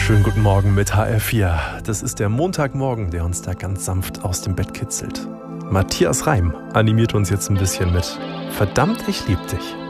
Schönen guten Morgen mit HR4. Das ist der Montagmorgen, der uns da ganz sanft aus dem Bett kitzelt. Matthias Reim animiert uns jetzt ein bisschen mit Verdammt, ich lieb dich.